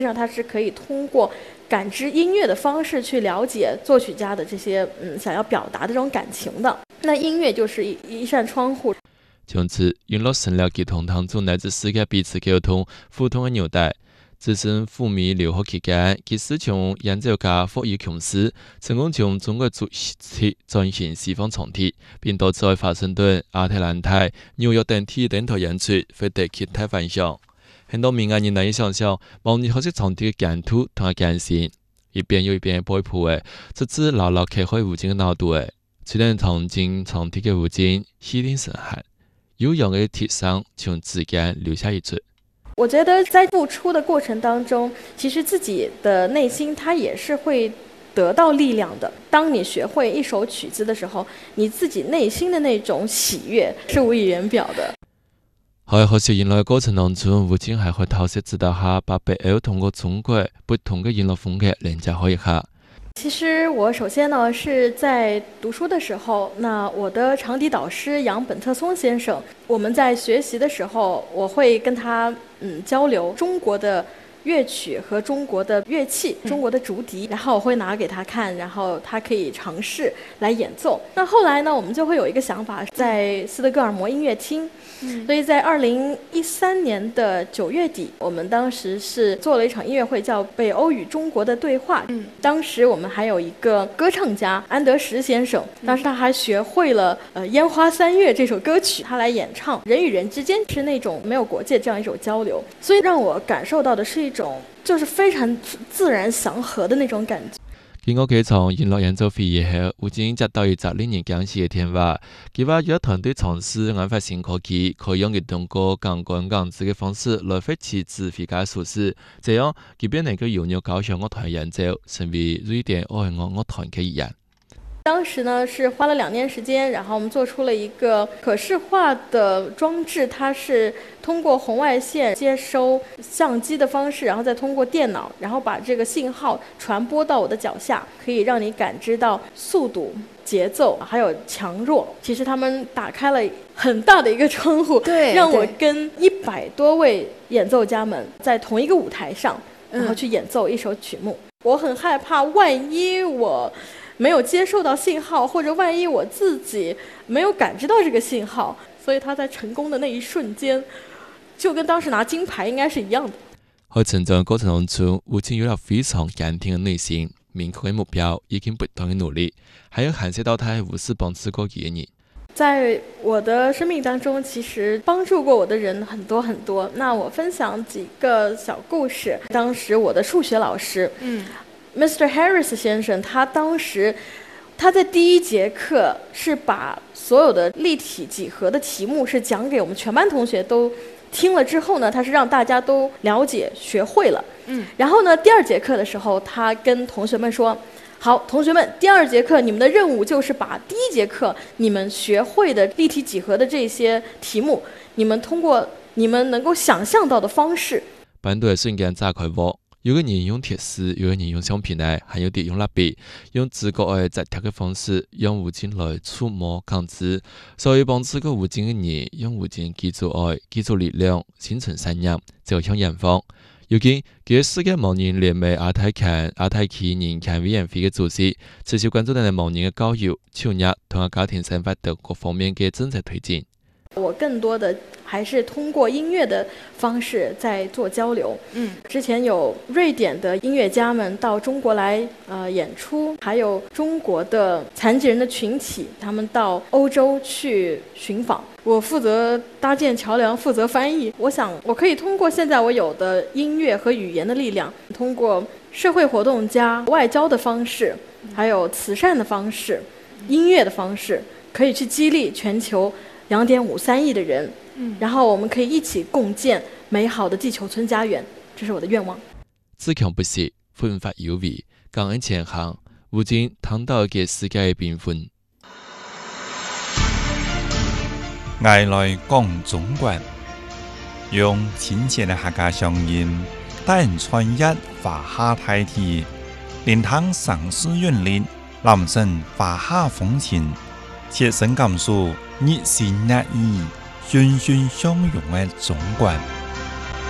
上它是可以通过感知音乐的方式去了解作曲家的这些想要表达的这种感情的。那音乐就是一扇窗户。 从此，音乐成了其同当中来自世界彼此沟通、互通的纽带。自身赴美留学期間，其師從演奏家霍爾瓊斯成功將中國作曲轉型西方重體，並多次喺華盛頓、亞特蘭大、紐約等地點頭演出，獲得極大反響。很多明眼人難以想象，模擬學習重體嘅艱土同埋艱辛，一遍又一遍背譜嘅，直至牢牢刻開無盡嘅腦度嘅，雖然唐經重體嘅無盡，氣定神閒，悠揚嘅鐵聲從指尖流下一滴。 我觉得在付出的过程当中，其实自己的内心它也是会得到力量的。当你学会一首曲子的时候，你自己内心的那种喜悦是无以言表的。 喺學習音樂嘅過程當中，吳京還會透析指導下，把北歐通過中國不同嘅音樂風格連結開一下。 其實我首先呢是在讀書的時候，那我的長笛導師楊本特松先生，我們在學習的時候，我會跟他交流中國的樂曲和中國的樂器，中國的竹笛，然後我會拿給他看，然後他可以嘗試來演奏。那後來呢，我們就會有一個想法，在斯德哥爾摩音樂廳，所以在2013年的9月底，我們當時是做了一場音樂會，叫《北歐與中國的對話》。當時我們還有一個歌唱家安德什先生，當時他還學會了《煙花三月》這首歌曲，他來演唱。人與人之間是那種沒有國界這樣一種交流，所以讓我感受到的是一種就是非常自然祥和的那種感覺。 經過幾場音樂演奏會以後，吳京接到一則令人驚喜嘅電話，佢話有團隊嘗試研發新科技，可以用佢通過感官感知嘅方式來揮起指揮家手勢，這樣佢便能夠融入交響樂團演奏，成為瑞典愛樂樂團嘅一員。 當時呢是花了2年時間，然後我們做出了一個可視化的裝置，它是通過紅外線接收相機的方式，然後再通過電腦，然後把這個信號傳播到我的腳下，可以讓你感知到速度、節奏還有強弱。其實他們打開了很大的一個窗戶，對，讓我跟100多位演奏家們在同一個舞台上，然後去演奏一首曲目。我很害怕，萬一我沒有接受到信號，或者萬一我自己沒有感知到這個信號，所以他在成功的那一瞬間，就跟當時拿金牌應該是一樣的。 喺成長過程當中，吳京有了非常堅定嘅內心、明確嘅目標，以及不斷嘅努力，還有感謝到他係無私幫助過嘅人。 在我的生命當中，其實幫助過我的人很多很多。那我分享幾個小故事。當時我的數學老師Mr. Harris 先生，他當時他在第一節課是把所有的立體幾何的題目是講給我們全班同學都聽了之後呢，他是讓大家都了解學會了。然後呢，第2節課的時候，他跟同學們說，好，同學們，第2節課你們的任務就是把第1節課你們學會的立體幾何的這些題目，你們通過你們能夠想象到的方式， 班隊瞬間炸開鍋。有個人用鐵絲，有個人用橡皮泥，還有啲用蠟筆，用自覺嘅摘貼嘅方式，用吳京來觸摸感知。所以幫助過吳京嘅人，用吳京記住愛，記住力量，心存信任，走向遠方。如今，佢係世界盲人聯盟亞太區人權委員會嘅主席，持續關注到盲人嘅教育、就業同埋家庭生活等各方面嘅政策推進。 我更多的還是通過音樂的方式在做交流。之前有瑞典的音樂家們到中國來演出，還有中國的殘疾人的群體，他們到歐洲去尋訪。我負責搭建橋樑，負責翻譯。我想我可以通過現在我有的音樂和語言的力量，通過社會活動家、外交的方式，還有慈善的方式、音樂的方式，可以去激勵全球2.53億的人，然後我們可以一起共建美好的地球村家園，這是我的願望。 自強不息，奮發有為，感恩前行，吳京探到嘅世界嘅變幻。 愛來講中國，用親切的客家鄉音，帶人穿越華夏大地，連趟城市韻律，臨身華夏風情，切身感受熱情熱意、欣欣相融的中國。